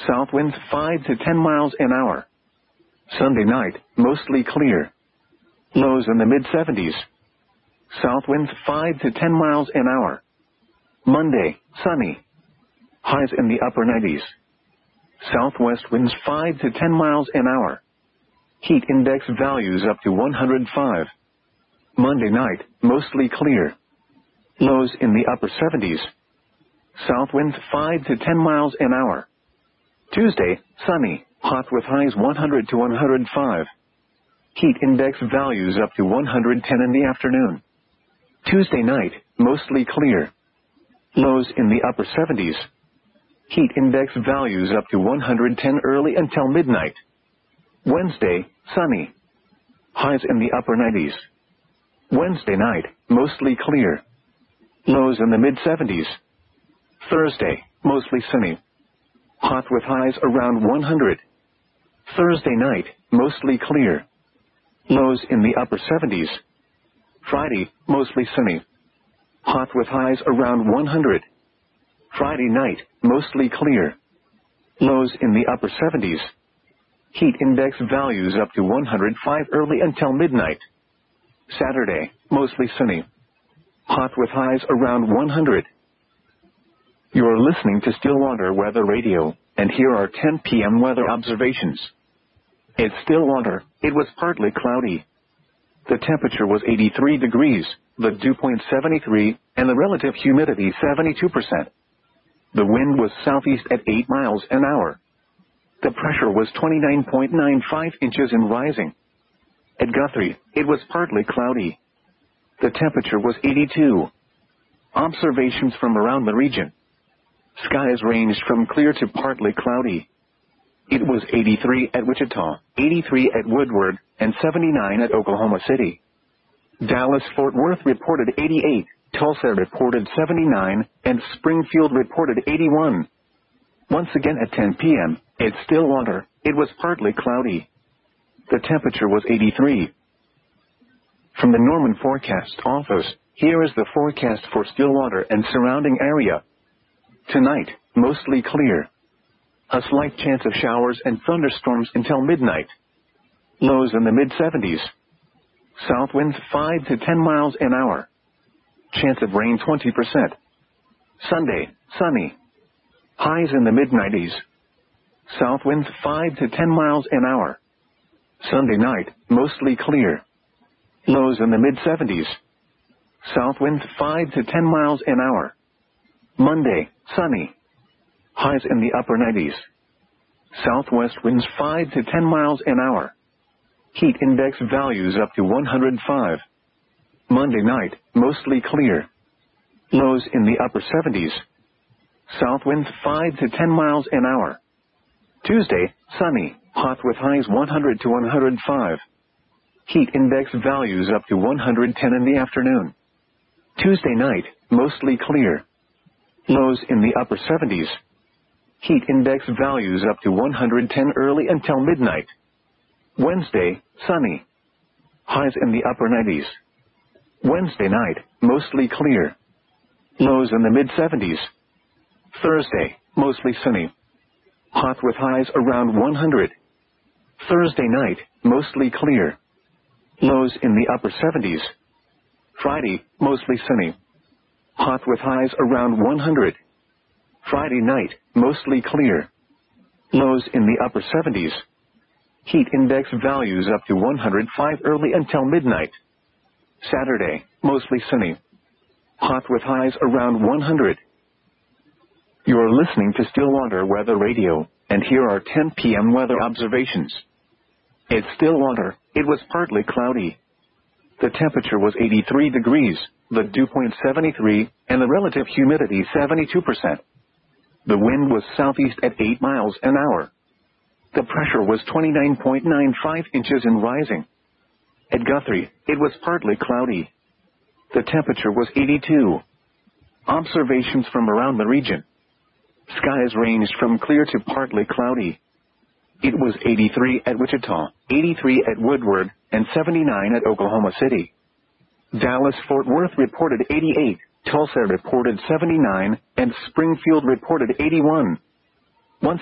South winds 5 to 10 miles an hour. Sunday night, mostly clear. Lows in the mid-70s. South winds 5 to 10 miles an hour. Monday, sunny. Highs in the upper 90s. Southwest winds 5 to 10 miles an hour. Heat index values up to 105. Monday night, mostly clear. Lows in the upper 70s. South winds 5 to 10 miles an hour. Tuesday, sunny, hot with highs 100 to 105. Heat index values up to 110 in the afternoon. Tuesday night, mostly clear. Lows in the upper 70s. Heat index values up to 110 early until midnight. Wednesday, sunny. Highs in the upper 90s. Wednesday night, mostly clear. Lows in the mid-70s. Thursday, mostly sunny. Hot with highs around 100. Thursday night, mostly clear. Lows in the upper 70s. Friday, mostly sunny. Hot with highs around 100. Friday night, mostly clear. Lows in the upper 70s. Heat index values up to 105 early until midnight. Saturday, mostly sunny. Hot with highs around 100. You're listening to Stillwater Weather Radio, and here are 10 p.m. weather observations. At Stillwater, it was partly cloudy. The temperature was 83 degrees, the dew point 73, and the relative humidity 72%. The wind was southeast at 8 miles an hour. The pressure was 29.95 inches and rising. At Guthrie, it was partly cloudy. The temperature was 82. Observations from around the region. Skies ranged from clear to partly cloudy. It was 83 at Wichita, 83 at Woodward, and 79 at Oklahoma City. Dallas-Fort Worth reported 88, Tulsa reported 79, and Springfield reported 81. Once again at 10 p.m., at Stillwater, it was partly cloudy. The temperature was 83. From the Norman Forecast Office, here is the forecast for Stillwater and surrounding area. Tonight, mostly clear. A slight chance of showers and thunderstorms until midnight. Lows in the mid-70s. South winds 5 to 10 miles an hour. Chance of rain 20%. Sunday, sunny. Highs in the mid-90s. South winds 5 to 10 miles an hour. Sunday night, mostly clear. Lows in the mid-70s. South winds 5 to 10 miles an hour. Monday, sunny. Highs in the upper 90s. Southwest winds 5 to 10 miles an hour. Heat index values up to 105. Monday night, mostly clear. Lows in the upper 70s. South winds 5 to 10 miles an hour. Tuesday, sunny, hot with highs 100 to 105. Heat index values up to 110 in the afternoon. Tuesday night, mostly clear. Lows in the upper 70s. Heat index values up to 110 early until midnight. Wednesday, sunny. Highs in the upper 90s. Wednesday night, mostly clear. Lows in the mid-70s. Thursday, mostly sunny. Hot with highs around 100. Thursday night, mostly clear. Lows in the upper 70s. Friday, mostly sunny. Hot with highs around 100. Friday night, mostly clear. Lows in the upper 70s. Heat index values up to 105 early until midnight. Saturday, mostly sunny. Hot with highs around 100. You're listening to Stillwater Weather Radio, and here are 10 p.m. weather observations. At Stillwater, it was partly cloudy. The temperature was 83 degrees, the dew point 73, and the relative humidity 72%. The wind was southeast at 8 miles an hour. The pressure was 29.95 inches and rising. At Guthrie, it was partly cloudy. The temperature was 82. Observations from around the region. Skies ranged from clear to partly cloudy. It was 83 at Wichita, 83 at Woodward, and 79 at Oklahoma City. Dallas-Fort Worth reported 88, Tulsa reported 79, and Springfield reported 81.